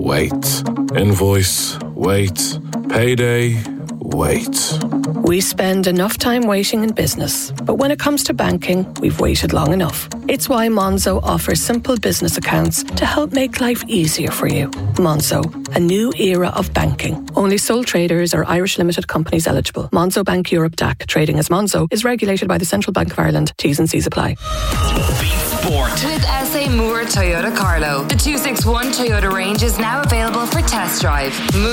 wait. Invoice, wait. Payday, wait. We spend enough time waiting in business, but when it comes to banking, we've waited long enough. It's why Monzo offers simple business accounts to help make life easier for you. Monzo, a new era of banking. Only sole traders or Irish limited companies eligible. Monzo Bank Europe DAC, trading as Monzo, is regulated by the Central Bank of Ireland. T's and C's apply. Beat Sport with SA Moore Toyota Carlow. The 261 Toyota range is now available for test drive.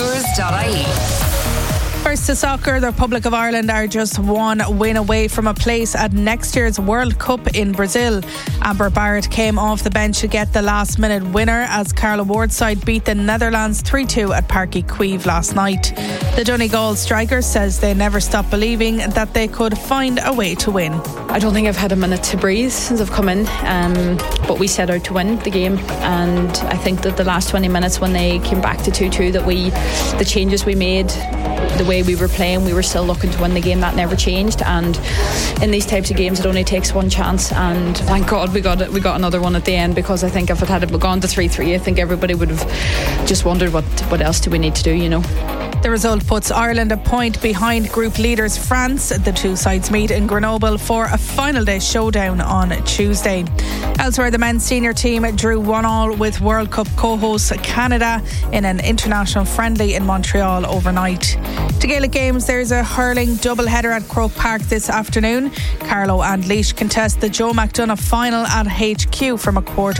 Moores.ie. First to soccer, the Republic of Ireland are just one win away from a place at next year's World Cup in Brazil. Amber Barrett came off the bench to get the last minute winner as Carla Ward's side beat the Netherlands 3-2 at Parky Cueve last night. The Donegal striker says they never stopped believing that they could find a way to win. I don't think I've had a minute to breathe since I've come in, but we set out to win the game, and I think that the last 20 minutes when they came back to 2-2, that the changes we made, the way we were playing, we were still looking to win the game. That never changed, and in these types of games it only takes one chance, and thank God we got another one at the end, because I think if it had gone to 3-3, I think everybody would have just wondered what else do we need to do, you know. The result puts Ireland a point behind group leaders France. The two sides meet in Grenoble for a final day showdown on Tuesday. Elsewhere, the men's senior team drew 1-1 with World Cup co-hosts Canada in an international friendly in Montreal overnight. To Gaelic games, there's a hurling doubleheader at Croke Park this afternoon. Carlow and Laois contest the Joe McDonagh final at HQ from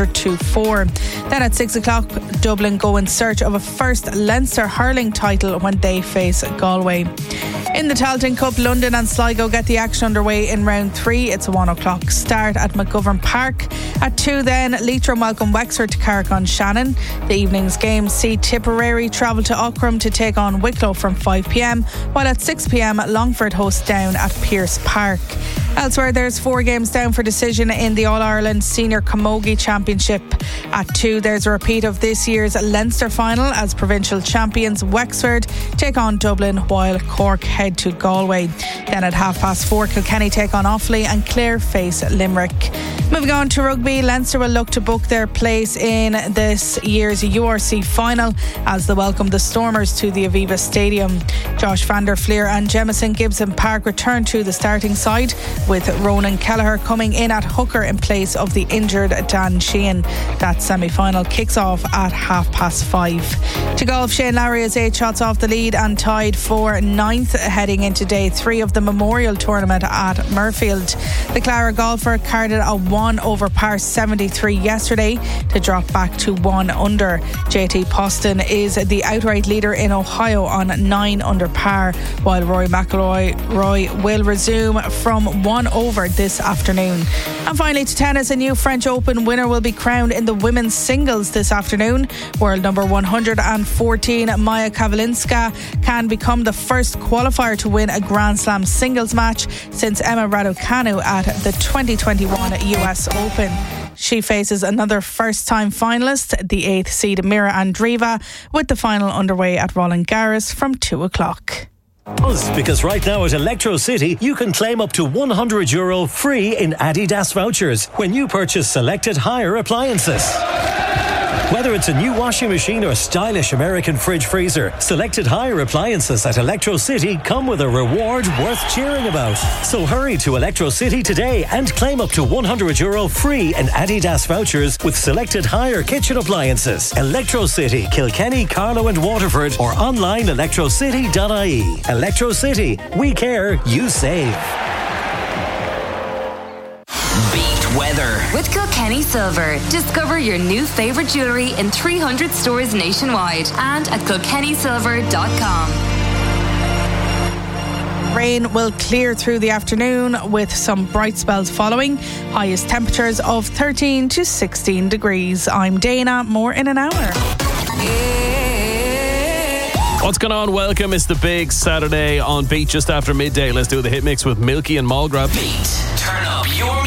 3:45. Then at 6 o'clock, Dublin go in search of a first Leinster hurling title when they face Galway. In the Tailteann Cup, London and Sligo get the action underway in round 3. It's a 1 o'clock start at McGovern Park. At 2 then, Leitrim welcome Wexford to Carrick-on-Shannon. The evening's games see Tipperary travel to Aughrim to take on Wicklow from 5 p.m, while at 6 p.m, Longford host Down at Pearse Park. Elsewhere, there's 4 games down for decision in the All-Ireland Senior Camogie Championship. At 2, there's a repeat of this year's Leinster final as provincial champions Wexford take on Dublin while Cork head to Galway. Then at 4:30, Kilkenny take on Offaly and Clare face Limerick. Moving on to rugby, Leinster will look to book their place in this year's URC final as they welcome the Stormers to the Aviva Stadium. Josh van der Fleer and Jemison Gibson Park return to the starting side, with Ronan Kelleher coming in at hooker in place of the injured Dan Sheehan. That semi-final kicks off at 5:30. To golf, Shane Lowry is 8 shots off the lead and tied for 9th heading into day 3 of the Memorial Tournament at Murfield. The Clara golfer carded a 1 over par 73 yesterday to drop back to 1 under. JT Poston is the outright leader in Ohio on 9 under par, while Rory McIlroy will resume from 1 over this afternoon. And finally to tennis, a new French Open winner will be crowned in the women's singles this afternoon. World number 114 Maja Kalinska can become the first qualifier to win a Grand Slam singles match since Emma Raducanu at the 2021 US Open. She faces another first-time finalist, the 8th seed Mira Andreeva, with the final underway at Roland Garros from 2 o'clock. Because right now at Electro City, you can claim up to €100 free in Adidas vouchers when you purchase selected hire appliances. Whether it's a new washing machine or stylish American fridge freezer, selected hire appliances at Electro City come with a reward worth cheering about. So hurry to Electro City today and claim up to €100 free in Adidas vouchers with selected hire kitchen appliances. Electro City, Kilkenny, Carlow and Waterford, or online electrocity.ie. Electro City, we care, you save. Weather with Kilkenny Silver. Discover your new favourite jewellery in 300 stores nationwide and at kilkennysilver.com. Rain will clear through the afternoon with some bright spells following. Highest temperatures of 13 to 16 degrees. I'm Dana, more in an hour. What's going on? Welcome. It's the big Saturday on Beat just after midday. Let's do the hit mix with Milky and Mulgrave. Beat. Turn up your